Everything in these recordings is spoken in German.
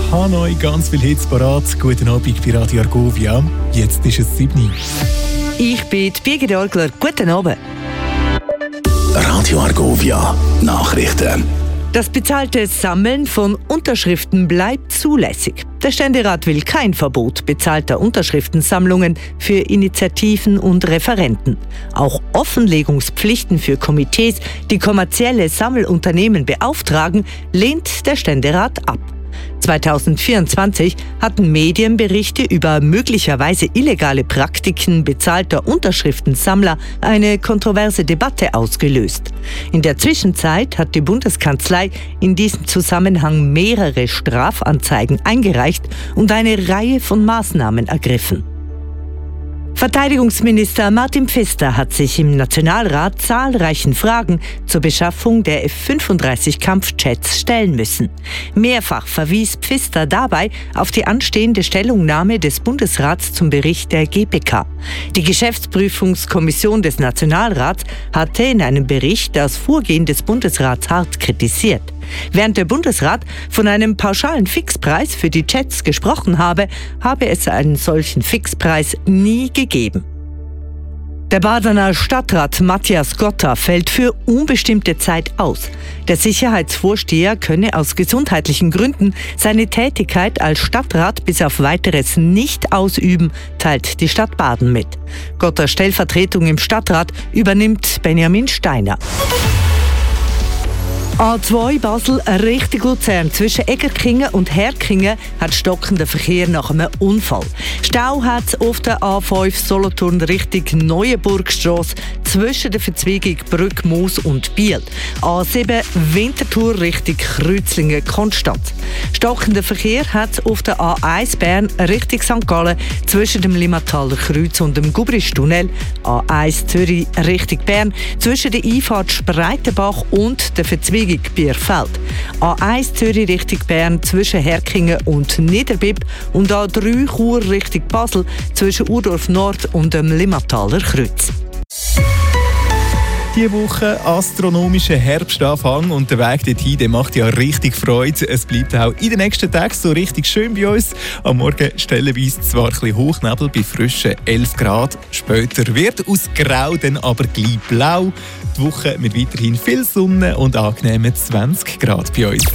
Hanoi, ganz viele Hits parat. Guten Abend bei Radio Argovia. Jetzt ist es 7 Uhr. Ich bin die Birgit Orgler. Guten Abend. Radio Argovia, Nachrichten. Das bezahlte Sammeln von Unterschriften bleibt zulässig. Der Ständerat will kein Verbot bezahlter Unterschriftensammlungen für Initiativen und Referenden. Auch Offenlegungspflichten für Komitees, die kommerzielle Sammelunternehmen beauftragen, lehnt der Ständerat ab. 2024 hatten Medienberichte über möglicherweise illegale Praktiken bezahlter Unterschriftensammler eine kontroverse Debatte ausgelöst. In der Zwischenzeit hat die Bundeskanzlei in diesem Zusammenhang mehrere Strafanzeigen eingereicht und eine Reihe von Maßnahmen ergriffen. Verteidigungsminister Martin Pfister hat sich im Nationalrat zahlreichen Fragen zur Beschaffung der F-35-Kampfjets stellen müssen. Mehrfach verwies Pfister dabei auf die anstehende Stellungnahme des Bundesrats zum Bericht der GPK. Die Geschäftsprüfungskommission des Nationalrats hatte in einem Bericht das Vorgehen des Bundesrats hart kritisiert. Während der Bundesrat von einem pauschalen Fixpreis für die Jets gesprochen habe es einen solchen Fixpreis nie gegeben. Der Badener Stadtrat Matthias Gotter fällt für unbestimmte Zeit aus. Der Sicherheitsvorsteher könne aus gesundheitlichen Gründen seine Tätigkeit als Stadtrat bis auf Weiteres nicht ausüben, teilt die Stadt Baden mit. Gotters Stellvertretung im Stadtrat übernimmt Benjamin Steiner. A2 Basel Richtung Luzern zwischen Egerkingen und Herkingen hat stockenden Verkehr nach einem Unfall. Stau hat es auf der A5 Solothurn Richtung Neuenburgstrasse zwischen der Verzweigung Brückmoos und Biel. A7 Winterthur Richtung Kreuzlingen Konstanz. Stockenden Verkehr hat es auf der A1 Bern Richtung St. Gallen zwischen dem Limmataler Kreuz und dem Gubristunnel. A1 Zürich Richtung Bern zwischen der Einfahrt Spreitenbach und der Verzweigung Bierfeld. A1 Zürich Richtung Bern zwischen Herkingen und Niederbipp und A3 Chur Richtung Basel zwischen Urdorf Nord und dem Limmataler Kreuz. Diese Woche astronomischer Herbstanfang und der Weg dorthin, der macht ja richtig Freude. Es bleibt auch in den nächsten Tagen so richtig schön bei uns. Am Morgen stellenweise zwar ein bisschen Hochnebel bei frischen 11 Grad. Später wird aus Grau dann aber gleich blau. Die Woche mit weiterhin viel Sonne und angenehmen 20 Grad bei uns.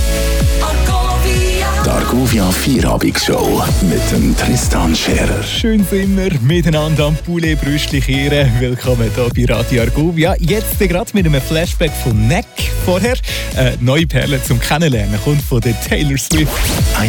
Die Argovia Vierabendsshow mit dem Tristan Scherer. Schön sind wir miteinander am Poulet-Brüstli kehren. Willkommen hier bei Radio Argovia. Jetzt gerade mit einem Flashback von Neck. Vorher neue Perle zum Kennenlernen kommt von der Taylor Swift.